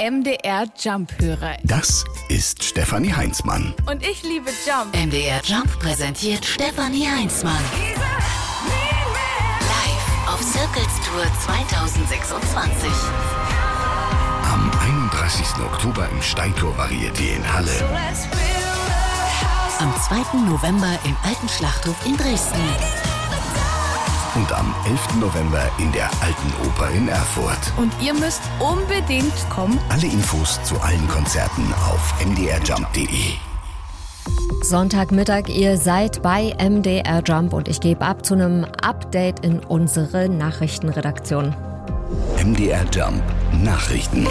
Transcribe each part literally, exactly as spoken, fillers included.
M D R Jump-Hörer. Das ist Stefanie Heinzmann. Und ich liebe Jump. M D R Jump präsentiert Stefanie Heinzmann. Live auf Circles Tour zwanzig sechsundzwanzig. Am einunddreißigsten Oktober im Steintor Varieté in Halle. Am zweiten November im Alten Schlachthof in Dresden. Und am elften November in der Alten Oper in Erfurt. Und ihr müsst unbedingt kommen. Alle Infos zu allen Konzerten auf m d r jump punkt d e. Sonntagmittag, ihr seid bei M D R Jump und ich gebe ab zu einem Update in unsere Nachrichtenredaktion. M D R Jump Nachrichten.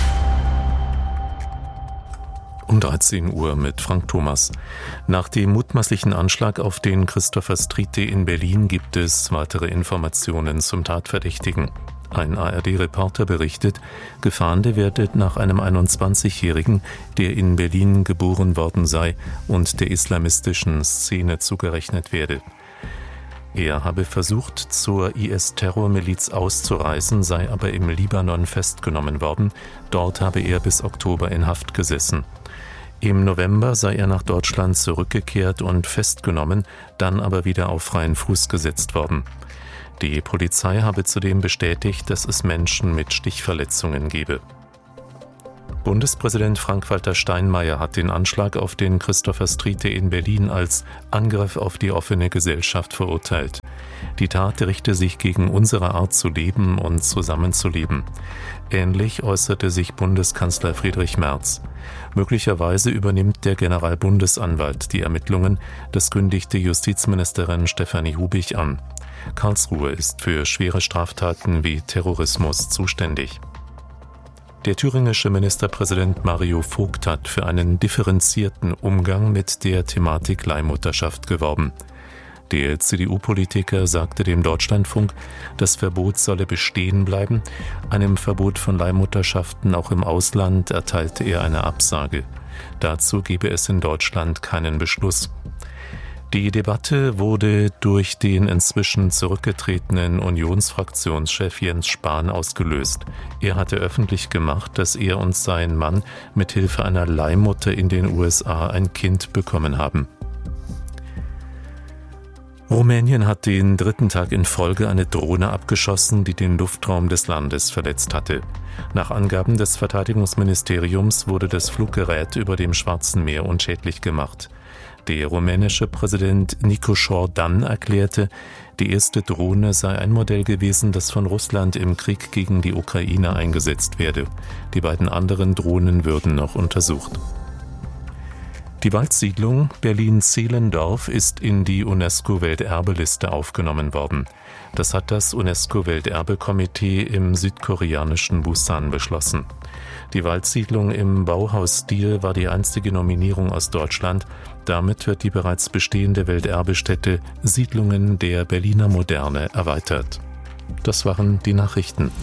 Um dreizehn Uhr mit Frank Thomas. Nach dem mutmaßlichen Anschlag auf den Christopher Street Day in Berlin gibt es weitere Informationen zum Tatverdächtigen. Ein A R D-Reporter berichtet, gefahndet werde nach einem einundzwanzigjährigen, der in Berlin geboren worden sei und der islamistischen Szene zugerechnet werde. Er habe versucht, zur I S-Terrormiliz auszureisen, sei aber im Libanon festgenommen worden. Dort habe er bis Oktober in Haft gesessen. Im November sei er nach Deutschland zurückgekehrt und festgenommen, dann aber wieder auf freien Fuß gesetzt worden. Die Polizei habe zudem bestätigt, dass es Menschen mit Stichverletzungen gebe. Bundespräsident Frank-Walter Steinmeier hat den Anschlag auf den Christopher Street Day in Berlin als Angriff auf die offene Gesellschaft verurteilt. Die Tat richte sich gegen unsere Art zu leben und zusammenzuleben. Ähnlich äußerte sich Bundeskanzler Friedrich Merz. Möglicherweise übernimmt der Generalbundesanwalt die Ermittlungen, das kündigte Justizministerin Stefanie Hubich an. Karlsruhe ist für schwere Straftaten wie Terrorismus zuständig. Der thüringische Ministerpräsident Mario Vogt hat für einen differenzierten Umgang mit der Thematik Leihmutterschaft geworben. Der C D U-Politiker sagte dem Deutschlandfunk, das Verbot solle bestehen bleiben. Einem Verbot von Leihmutterschaften auch im Ausland erteilte er eine Absage. Dazu gebe es in Deutschland keinen Beschluss. Die Debatte wurde durch den inzwischen zurückgetretenen Unionsfraktionschef Jens Spahn ausgelöst. Er hatte öffentlich gemacht, dass er und sein Mann mit Hilfe einer Leihmutter in den U S A ein Kind bekommen haben. Rumänien hat den dritten Tag in Folge eine Drohne abgeschossen, die den Luftraum des Landes verletzt hatte. Nach Angaben des Verteidigungsministeriums wurde das Fluggerät über dem Schwarzen Meer unschädlich gemacht. Der rumänische Präsident Nicu Jordan erklärte, die erste Drohne sei ein Modell gewesen, das von Russland im Krieg gegen die Ukraine eingesetzt werde. Die beiden anderen Drohnen würden noch untersucht. Die Waldsiedlung Berlin-Zehlendorf ist in die UNESCO-Welterbeliste aufgenommen worden. Das hat das UNESCO-Welterbekomitee im südkoreanischen Busan beschlossen. Die Waldsiedlung im Bauhausstil war die einzige Nominierung aus Deutschland. Damit wird die bereits bestehende Welterbestätte Siedlungen der Berliner Moderne erweitert. Das waren die Nachrichten.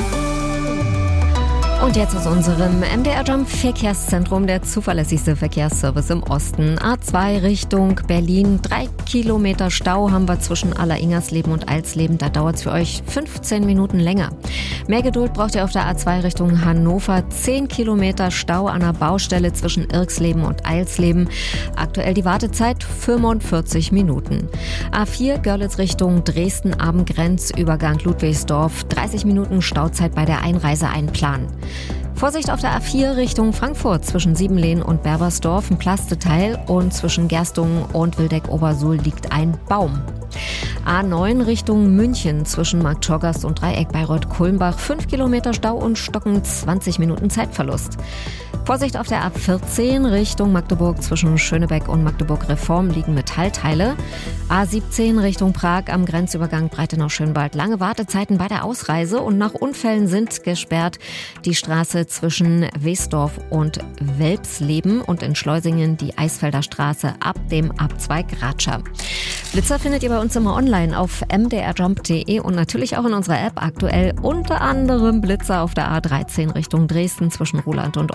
Und jetzt aus unserem M D R Jump Verkehrszentrum, der zuverlässigste Verkehrsservice im Osten. A zwei Richtung Berlin, drei Kilometer Stau haben wir zwischen Aller-Ingersleben und Alsleben. Da dauert es für euch fünfzehn Minuten länger. Mehr Geduld braucht ihr auf der A zwei Richtung Hannover. zehn Kilometer Stau an der Baustelle zwischen Irxleben und Eilsleben. Aktuell die Wartezeit fünfundvierzig Minuten. A vier Görlitz Richtung Dresden-Abendgrenz, Übergang Ludwigsdorf. dreißig Minuten Stauzeit bei der Einreise einplanen. Vorsicht auf der A vier Richtung Frankfurt zwischen Siebenlehn und Berbersdorf, ein Plasteteil, und zwischen Gerstungen und Wildeck-Obersuhl liegt ein Baum. A neun Richtung München zwischen Marktschorgast und Dreieck Bayreuth-Kulmbach, fünf Kilometer Stau und Stocken, zwanzig Minuten Zeitverlust. Vorsicht auf der A vierzehn Richtung Magdeburg zwischen Schönebeck und Magdeburg-Reform liegen Metallteile. A siebzehn Richtung Prag am Grenzübergang Breitenau-Schönwald. Lange Wartezeiten bei der Ausreise und nach Unfällen sind gesperrt die Straße zwischen Wesdorf und Welpsleben und in Schleusingen die Eisfelder Straße ab dem Abzweig Ratscha. Blitzer findet ihr bei uns immer online auf m d r jump punkt d e und natürlich auch in unserer App aktuell. Unter anderem Blitzer auf der A dreizehn Richtung Dresden zwischen Ruhland und Ortrand.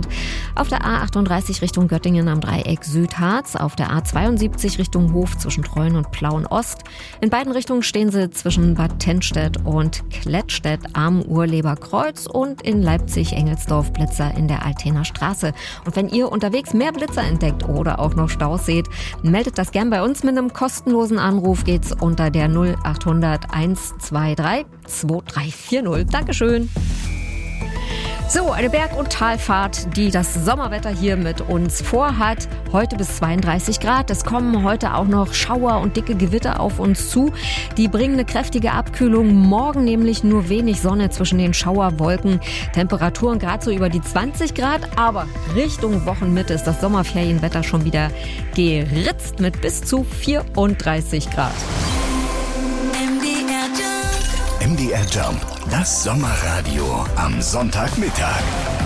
Prozent. Auf der A achtunddreißig Richtung Göttingen am Dreieck Südharz, auf der A zweiundsiebzig Richtung Hof zwischen Treuen und Plauen-Ost. In beiden Richtungen stehen sie zwischen Bad Tennstedt und Klettstedt am Urleberkreuz und in Leipzig-Engelsdorf Blitzer in der Altener Straße. Und wenn ihr unterwegs mehr Blitzer entdeckt oder auch noch Staus seht, meldet das gern bei uns mit einem kostenlosen Anruf. Geht's unter der null achthundert eins zwei drei zwei drei vier null. Dankeschön. So, eine Berg- und Talfahrt, die das Sommerwetter hier mit uns vorhat. Heute bis zweiunddreißig Grad. Es kommen heute auch noch Schauer und dicke Gewitter auf uns zu. Die bringen eine kräftige Abkühlung. Morgen nämlich nur wenig Sonne zwischen den Schauerwolken. Temperaturen gerade so über die zwanzig Grad. Aber Richtung Wochenmitte ist das Sommerferienwetter schon wieder geritzt mit bis zu vierunddreißig Grad. M D R Jump, das Sommerradio am Sonntagmittag.